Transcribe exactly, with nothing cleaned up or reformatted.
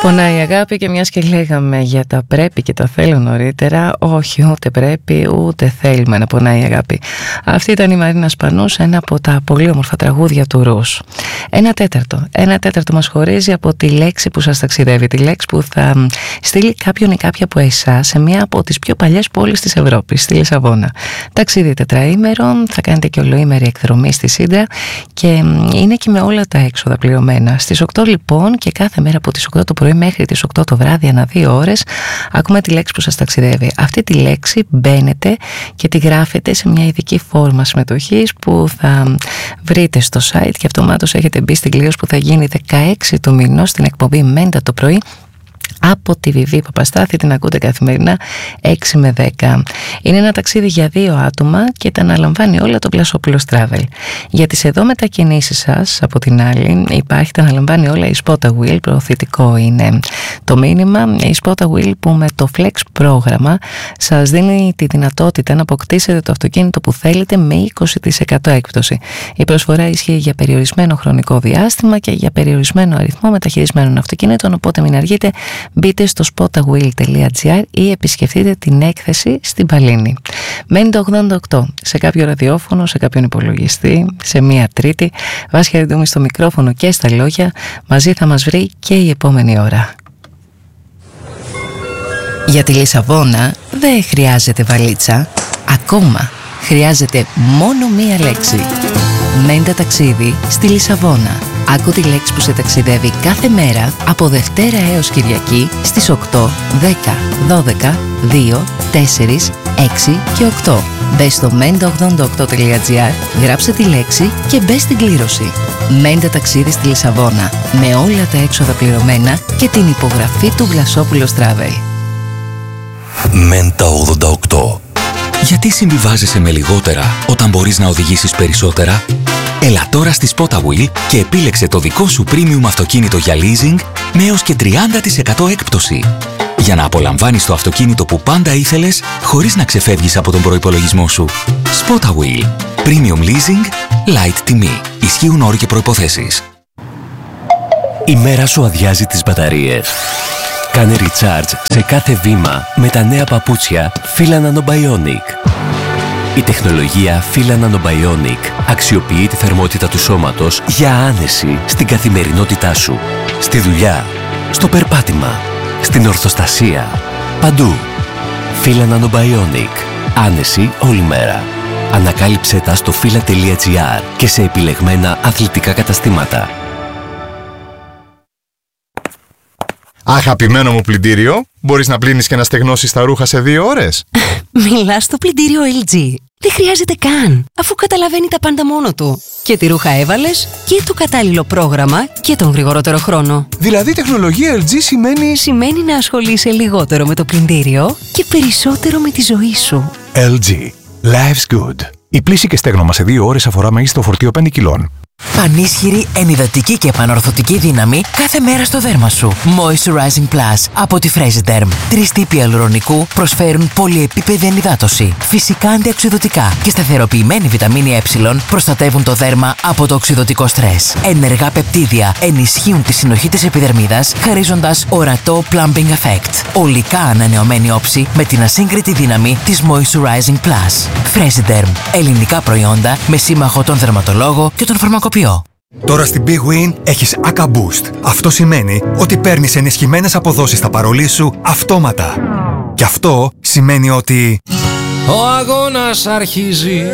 Πονάει η αγάπη και μιας και λέγαμε για τα πρέπει και τα θέλω νωρίτερα, όχι, ούτε πρέπει ούτε θέλουμε να πονάει η αγάπη. Αυτή ήταν η Μαρίνα Σπανούς, ένα από τα πολύ όμορφα τραγούδια του Ρους. Ένα τέταρτο, ένα τέταρτο μας χωρίζει από τη λέξη που σας ταξιδεύει, τη λέξη που θα στείλει κάποιον ή κάποια από εσάς σε μια από τις πιο παλιές πόλεις της Ευρώπης, στη Λισαβόνα. Ταξίδι τετραήμερο, θα κάνετε και ολοήμερη εκδρομή στη Σύντρα και είναι και με όλα τα έξοδα πληρωμένα. Στις οκτώ λοιπόν και κάθε μέρα από τις οκτώ το πρωί μέχρι τις οκτώ το βράδυ, ανά δύο ώρες, ακούμε τη λέξη που σας ταξιδεύει. Αυτή τη λέξη μπαίνετε και τη γράφετε σε μια ειδική φόρμα συμμετοχής που θα βρείτε στο site και αυτομάτως έχετε μπει στην κλήρωση που θα γίνει δεκαέξι του μηνός στην εκπομπή Μέντα το πρωί από τη Βιβί Παπαστάθη, την ακούτε καθημερινά έξι με δέκα. Είναι ένα ταξίδι για δύο άτομα και τα αναλαμβάνει όλα το Βλασόπουλος Travel. Για τις εδώ μετακινήσεις σας, από την άλλη, υπάρχει, τα αναλαμβάνει όλα η Spota Wheel, προωθητικό είναι το μήνυμα. Η Spota Wheel που με το Flex πρόγραμμα σας δίνει τη δυνατότητα να αποκτήσετε το αυτοκίνητο που θέλετε με είκοσι τοις εκατό έκπτωση. Η προσφορά ισχύει για περιορισμένο χρονικό διάστημα και για περιορισμένο αριθμό μεταχειρισμένων αυτοκινήτων, οπότε μην αργείτε. Μπείτε στο spotawheel τελεία gr ή επισκεφτείτε την έκθεση στην Παλίνη. Μέντα ογδόντα οκτώ, σε κάποιο ραδιόφωνο, σε κάποιον υπολογιστή, σε μία τρίτη. Βάσια Ρεντούμη στο μικρόφωνο και στα λόγια. Μαζί θα μας βρει και η επόμενη ώρα. Για τη Λισαβόνα δεν χρειάζεται βαλίτσα. Ακόμα χρειάζεται μόνο μία λέξη. Μέντα ταξίδι στη Λισαβόνα. Άκου τη λέξη που σε ταξιδεύει κάθε μέρα από Δευτέρα έως Κυριακή στις οκτώ, δέκα, δώδεκα, δύο, τέσσερα, έξι και οκτώ. Μπες στο μέντα ογδόντα οκτώ τελεία gr, γράψε τη λέξη και μπες στην κλήρωση. Μέντα ταξίδι στη Λισαβόνα, με όλα τα έξοδα πληρωμένα και την υπογραφή του Βλασόπουλος Travel. Μέντα ογδόντα οκτώ. Γιατί συμβιβάζεσαι με λιγότερα όταν μπορείς να οδηγήσεις περισσότερα? Έλα τώρα στη Spota Wheel και επίλεξε το δικό σου premium αυτοκίνητο για leasing με έως και τριάντα τοις εκατό έκπτωση. Για να απολαμβάνεις το αυτοκίνητο που πάντα ήθελες χωρίς να ξεφεύγεις από τον προϋπολογισμό σου. Spota Wheel. Premium leasing, light τιμή. Ισχύουν όροι και προϋποθέσεις. Η μέρα σου αδειάζει τις μπαταρίες. Κάνε recharge σε κάθε βήμα με τα νέα παπούτσια Fila Nanobionic. Η τεχνολογία Fila Nanobionic αξιοποιεί τη θερμότητα του σώματος για άνεση στην καθημερινότητά σου. Στη δουλειά, στο περπάτημα, στην ορθοστασία, παντού. Fila Nanobionic. Άνεση όλη μέρα. Ανακάλυψέ τα στο fila τελεία gr και σε επιλεγμένα αθλητικά καταστήματα. Αγαπημένο μου πλυντήριο, μπορείς να πλύνεις και να στεγνώσεις τα ρούχα σε δύο ώρες? Μιλάς στο πλυντήριο ελ τζι. Δεν χρειάζεται καν, αφού καταλαβαίνει τα πάντα μόνο του. Και τη ρούχα έβαλες και το κατάλληλο πρόγραμμα και τον γρηγορότερο χρόνο. Δηλαδή τεχνολογία ελ τζι σημαίνει... Σημαίνει να ασχολείσαι λιγότερο με το πλυντήριο και περισσότερο με τη ζωή σου. ελ τζι. Life's good. Η πλύση και στέγνομα σε δύο ώρες αφορά μέγιστο φορτίο πέντε κιλών. Πανίσχυρη, ενυδατική και επανορθωτική δύναμη κάθε μέρα στο δέρμα σου. Moisturizing Plus από τη Fresiderm. Τρεις τύποι ιαλουρονικού προσφέρουν πολυεπίπεδη ενυδάτωση, φυσικά αντιοξυδωτικά και σταθεροποιημένη βιταμίνη Ε προστατεύουν το δέρμα από το οξυδωτικό στρες. Ενεργά πεπτίδια ενισχύουν τη συνοχή της επιδερμίδας, χαρίζοντας ορατό plumping effect. Ολικά ανανεωμένη όψη με την ασύγκριτη δύναμη της Moisturizing Plus. Fresiderm. Ελληνικά προϊόντα με σύμμαχο τον δερματολόγο και τον φαρμακοποιό. Τώρα στην Big Win έχεις Aka Boost. Αυτό σημαίνει ότι παίρνεις ενισχυμένες αποδόσεις στα παρολί σου αυτόματα. Και αυτό σημαίνει ότι... Ο αγώνας αρχίζει.